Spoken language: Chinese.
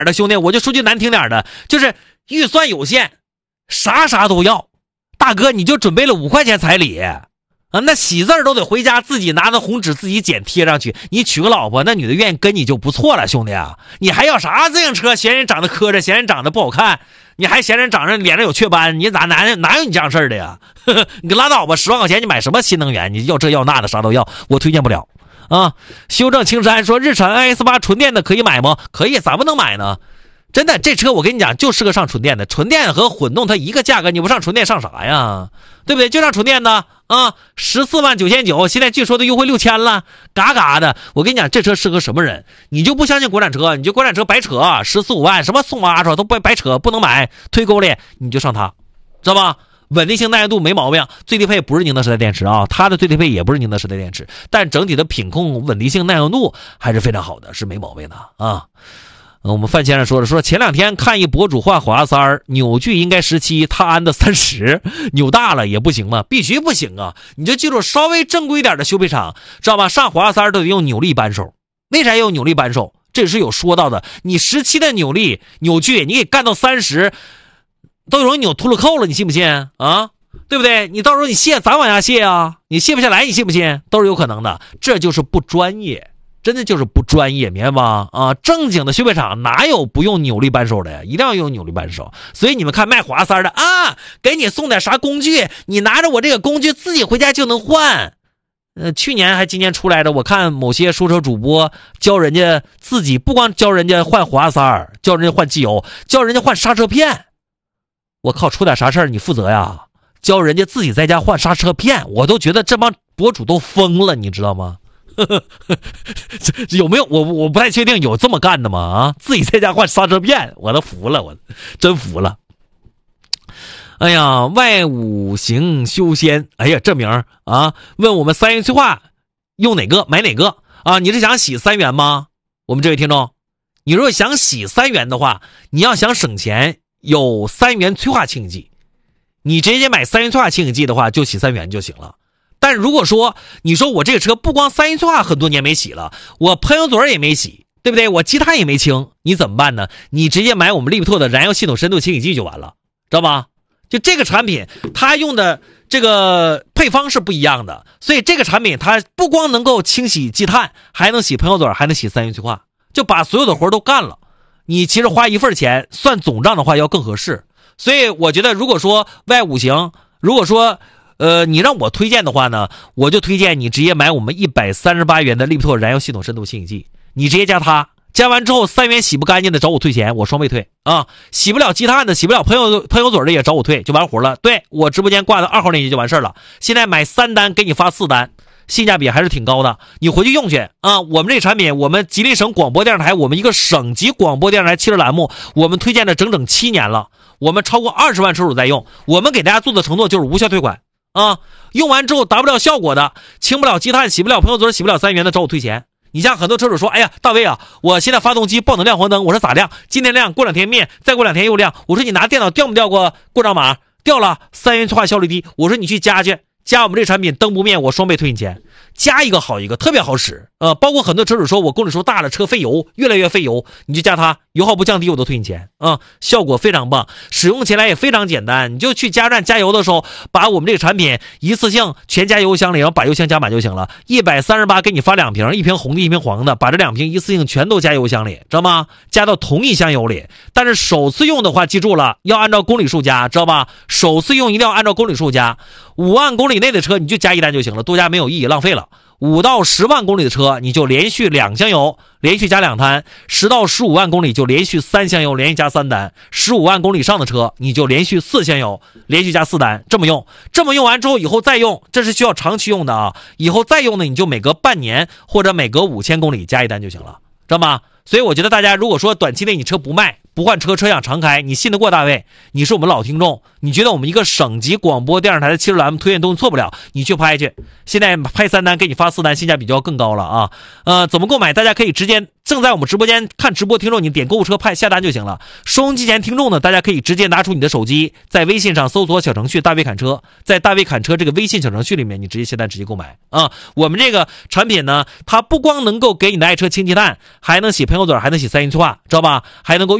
的，兄弟，我就说句难听点的，就是预算有限，啥都要。大哥，你就准备了5块钱彩礼啊，那喜字都得回家自己拿那红纸自己剪贴上去。你娶个老婆，那女的愿意跟你就不错了，兄弟啊！你还要啥自行车？嫌人长得磕碜，嫌人长得不好看，你还嫌人长得脸上有雀斑，你哪有你这样事儿的呀？你拉倒吧，10万块钱你买什么新能源？你要这要那的啥都要，我推荐不了啊！修正青山说日产 IS8 纯电的可以买吗？可以，咋不能买呢？真的，这车我跟你讲就适合上纯电的，纯电和混动它一个价格，你不上纯电上啥呀？对不对？就上纯电的啊，149900，现在据说都优惠6000了，嘎嘎的。我跟你讲，这车适合什么人？你就不相信国产车，你就国产车白扯，14-15万，什么送阿说都白扯，不能买，推沟里，你就上它，知道吧？稳定性耐用度没毛病，最低配不是宁德时代电池啊，它的最低配也不是宁德时代电池，但整体的品控稳定性耐用度还是非常好的，是没毛病的啊。我们范先生说前2天看一博主换华3，扭矩应该17，他安的30，扭大了也不行吗？必须不行啊！你就记住，稍微正规一点的修配厂，知道吧？上华3都得用扭力扳手，为啥要用扭力扳手？这是有说到的。你17的扭矩，你给干到30，都容易扭秃噜扣了，你信不信啊？对不对？你到时候你卸咋往下卸啊？你卸不下来，你信不信？都是有可能的，这就是不专业。真的就是不专业，明白吗？啊，正经的修配厂哪有不用扭力扳手的呀？一定要用扭力扳手。所以你们看卖华3的啊，给你送点啥工具，你拿着我这个工具自己回家就能换。去年还今年出来的，我看某些说车主播教人家自己，不光教人家换华3，教人家换机油，教人家换刹车片。我靠，出点啥事儿你负责呀？教人家自己在家换刹车片，我都觉得这帮博主都疯了，你知道吗？有没有我不太确定有这么干的吗？啊，自己在家换刹车片，我都服了，我真服了。哎呀，外五行修仙，哎呀，这名啊，问我们3元催化用哪个买哪个啊？你是想洗3元吗？我们这位听众，你如果想洗3元的话，你要想省钱，有3元催化清洗剂，你直接买3元催化清洗剂的话，就洗3元就行了。但如果说你说我这个车不光3元催化很多年没洗了，我喷油嘴也没洗，对不对？我积碳也没清，你怎么办呢？你直接买我们利比特的燃油系统深度清洗剂就完了，知道吧？就这个产品它用的这个配方是不一样的，所以这个产品它不光能够清洗积碳，还能洗喷油嘴，还能洗3元催化，就把所有的活都干了。你其实花一份钱算总账的话要更合适。所以我觉得如果说Y5型，如果说你让我推荐的话呢，我就推荐你直接买我们138元的利比特燃油系统深度清洗剂，你直接加它，加完之后3元洗不干净的找我退钱，我双倍退啊！洗不了积碳的，洗不了喷油嘴的也找我退，就完活了。对，我直播间挂的2号链接就完事了。现在买3单给你发4单，性价比还是挺高的，你回去用去啊！我们这产品，我们吉林省广播电视台，我们一个省级广播电视台汽车栏目，我们推荐了整整7年了，我们超过20万车主在用，我们给大家做的承诺就是无效退款。啊，用完之后达不了效果的，清不了积碳，洗不了喷油嘴，洗不了3元的，找我退钱。你像很多车主说，哎呀，大卫啊，我现在发动机爆能亮黄灯，我说咋亮？今天亮，过2天灭，再过2天又亮。我说你拿电脑调没调过过障码？调了，3元催化效率低。我说你去加去，加我们这产品灯不灭，我双倍退你钱。加一个好一个，特别好使。包括很多车主说我公里数大了，车费油，越来越费油，你就加它，油耗不降低我都退你钱啊，效果非常棒，使用起来也非常简单。你就去加油站加油的时候，把我们这个产品一次性全加油箱里，然后把油箱加满就行了。138给你发2瓶，一瓶红的，一瓶黄的，把这2瓶一次性全都加油箱里，知道吗？加到同一箱油里。但是首次用的话，记住了，要按照公里数加，知道吧？首次用一定要按照公里数加。5万公里内的车你就加1单就行了，多加没有意义，浪费了。5到10万公里的车你就连续2箱油，连续加2单；10到15万公里就连续3箱油，连续加3单；15万公里以上的车你就连续4箱油，连续加4单。这么用完之后以后再用，这是需要长期用的啊。以后再用呢，你就每隔半年或者每隔5000公里加1单就行了，知道吗？所以我觉得大家如果说短期内你车不卖， 不换车，车想常开，你信得过大卫？你是我们老听众，你觉得我们一个省级广播电视台的汽车栏目推荐东西错不了，你去拍去。现在拍3单给你发4单，性价比就要更高了啊！怎么购买？大家可以直接正在我们直播间看直播听众，你点购物车拍下单就行了。收音机前听众呢，大家可以直接拿出你的手机，在微信上搜索小程序大卫侃车，在大卫侃车这个微信小程序里面，你直接下单直接购买啊！我们这个产品呢，它不光能够给你的爱车清鸡蛋，还能洗喷油嘴，还能洗3英寸话，知道吧？还能够